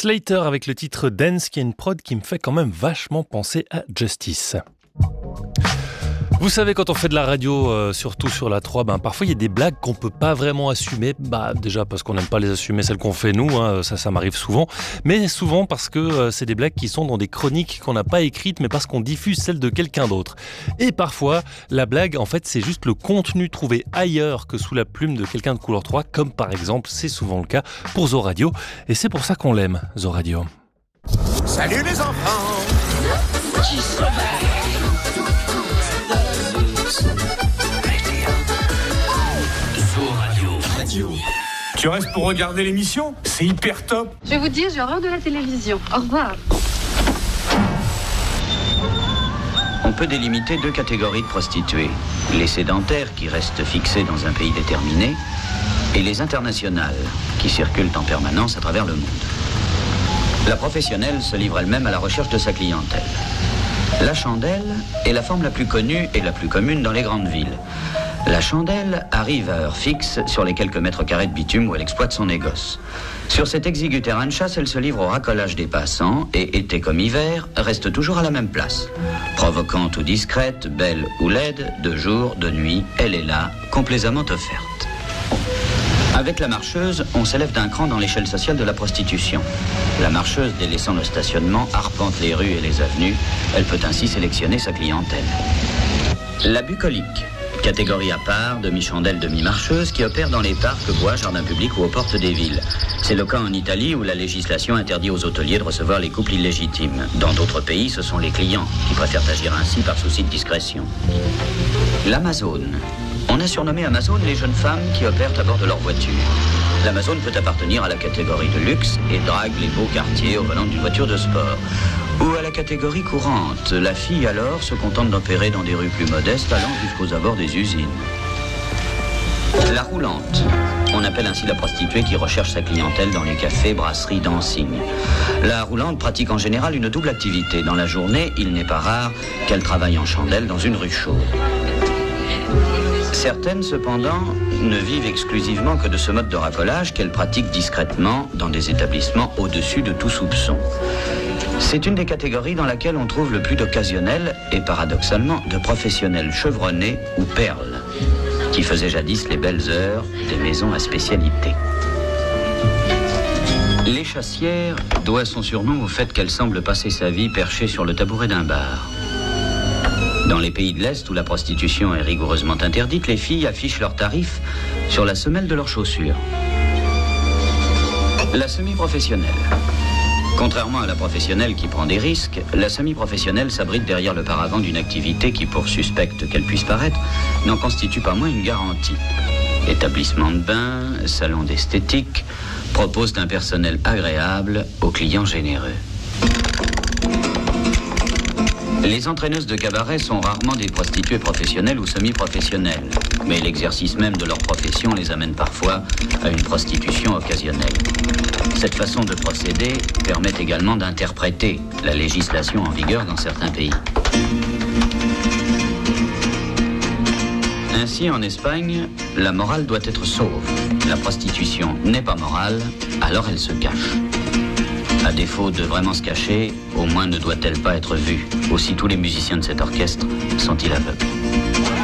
Slater avec le titre Dance, qui est une prod qui me fait quand même vachement penser à Justice. Vous savez, quand on fait de la radio, surtout sur la 3, parfois il y a des blagues qu'on peut pas vraiment assumer. Déjà parce qu'on n'aime pas les assumer, celles qu'on fait nous, ça m'arrive souvent. Mais souvent parce que c'est des blagues qui sont dans des chroniques qu'on n'a pas écrites, mais parce qu'on diffuse celles de quelqu'un d'autre. Et parfois, la blague, en fait, c'est juste le contenu trouvé ailleurs que sous la plume de quelqu'un de Couleur 3, comme par exemple, c'est souvent le cas pour Zo Radio. Et c'est pour ça qu'on l'aime, Zo Radio. Salut les enfants! Petit sommeil. Tu restes pour regarder l'émission? C'est hyper top. Je vais vous dire, j'ai horreur de la télévision. Au revoir. On peut délimiter deux catégories de prostituées. Les sédentaires qui restent fixés dans un pays déterminé et les internationales qui circulent en permanence à travers le monde. La professionnelle se livre elle-même à la recherche de sa clientèle. La chandelle est la forme la plus connue et la plus commune dans les grandes villes. La chandelle arrive à heure fixe sur les quelques mètres carrés de bitume où elle exploite son négoce. Sur cet exigu terrain de chasse, elle se livre au racolage des passants et, été comme hiver, reste toujours à la même place. Provocante ou discrète, belle ou laide, de jour, de nuit, elle est là, complaisamment offerte. Avec la marcheuse, on s'élève d'un cran dans l'échelle sociale de la prostitution. La marcheuse, délaissant le stationnement, arpente les rues et les avenues. Elle peut ainsi sélectionner sa clientèle. La bucolique, catégorie à part, demi-chandelle, demi-marcheuse, qui opère dans les parcs, bois, jardins publics ou aux portes des villes. C'est le cas en Italie où la législation interdit aux hôteliers de recevoir les couples illégitimes. Dans d'autres pays, ce sont les clients qui préfèrent agir ainsi par souci de discrétion. L'Amazone. On a surnommé Amazone les jeunes femmes qui opèrent à bord de leur voiture. L'Amazone peut appartenir à la catégorie de luxe et drague les beaux quartiers au volant d'une voiture de sport. Ou à la catégorie courante. La fille, alors, se contente d'opérer dans des rues plus modestes, allant jusqu'aux abords des usines. La roulante. On appelle ainsi la prostituée qui recherche sa clientèle dans les cafés, brasseries, dancing. La roulante pratique en général une double activité. Dans la journée, il n'est pas rare qu'elle travaille en chandelle dans une rue chaude. Certaines, cependant, ne vivent exclusivement que de ce mode de racolage qu'elles pratiquent discrètement dans des établissements au-dessus de tout soupçon. C'est une des catégories dans laquelle on trouve le plus d'occasionnels et paradoxalement de professionnels chevronnés ou perles, qui faisaient jadis les belles heures des maisons à spécialité. L'échassière doit son surnom au fait qu'elle semble passer sa vie perchée sur le tabouret d'un bar. Dans les pays de l'Est où la prostitution est rigoureusement interdite, les filles affichent leurs tarifs sur la semelle de leurs chaussures. La semi-professionnelle. Contrairement à la professionnelle qui prend des risques, la semi-professionnelle s'abrite derrière le paravent d'une activité qui, pour suspecte qu'elle puisse paraître, n'en constitue pas moins une garantie. Établissement de bain, salon d'esthétique, propose un personnel agréable aux clients généreux. Les entraîneuses de cabaret sont rarement des prostituées professionnelles ou semi-professionnelles, mais l'exercice même de leur profession les amène parfois à une prostitution occasionnelle. Cette façon de procéder permet également d'interpréter la législation en vigueur dans certains pays. Ainsi, en Espagne, la morale doit être sauve. La prostitution n'est pas morale, alors elle se cache. À défaut de vraiment se cacher, au moins ne doit-elle pas être vue. Aussi tous les musiciens de cet orchestre sont-ils aveugles.